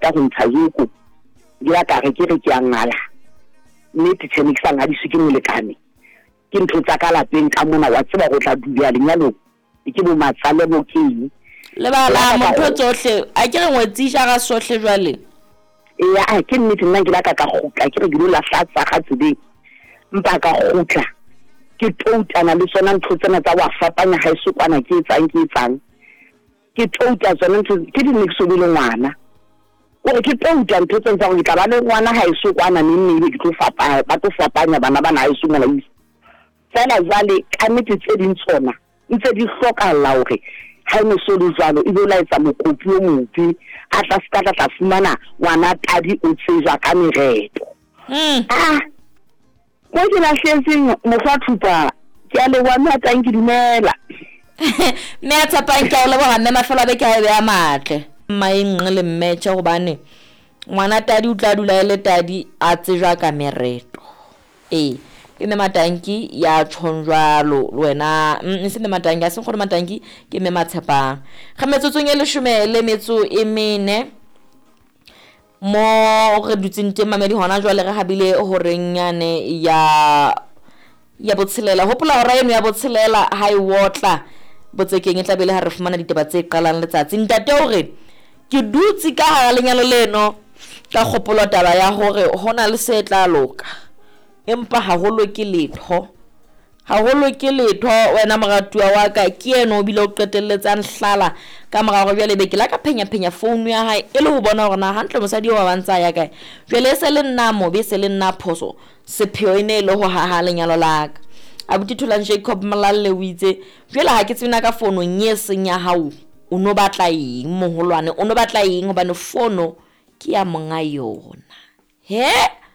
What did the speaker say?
qeta go ntsha joko ya ka re ke re ke a ngala mme tshene ke sang a di sike molekane ke ntlo tsa ka lapeng ka mona wa tseba go tla dubya lenyalo ke bo matsale mo keng le ba la motho tsohle a ke re ngwetsisha ga sohle jwale ya ke nnete nna ke la ka gotla ke re ke la hlatsa ga tsebe mpa ka gotla ke toutana le sona ntlo tsena tsa wa fapanya ha iso kwana ke etsang ke touta tsona ntlo ke di nixo le ngwana o ke touta ntlo tsena tsa go tla ba le ngwana ha iso kwana mme ke tlo fapanya ba tlo fapanya bana ba na iso ngwana tsela jwale ka nnete tse ding tsona ntse di hlokalla hore ha ene so le jwalo e bola etsa mokopi o mopi a tla ska tla fumana ngwana tadi o tseja ka mereto mo ke la hletseng mo fa thupa ke a le wa mme tang ke dumela me a tsapang ka le bona mafela be ka be a matle maenqe le mmetše go bane ngwana tadi o tla dula ile tadi a tsejwa ka mereto ke me matanki ya tshonjwalo le wena se me matanki a se gore matanki ke me matshepang ga metsotsong e le shume le metso e mene mo re dutseng teng mamedi hona jwale re habile horenyane ya botshelela hopola hora eno ya botshelela ha e wotla botsekeng e tlabele ha re fumana ditaba tse qalang letsatsi ntate hore ke dutse ka ha lenyalo leno ka kgopolo taba ya hore hona le se tla loka empa haholo ke letho wena moratua wa ka ke eno o bile o qetelletsang hlala ka morago bjale be ke la ka phenya phone ya hae e le ho bona hore na hantle mosadi wa bantsa ya kae jwale se le nna mobe se le nna phoso sepheo ene le ho haha lenyalo la ka abuti Thulan Jacob Malalle o itse jwale ha ke tsena ka phone nyeseng ya hao o no batla eng moholwane o no batla eng hobane phone ke ya monga yona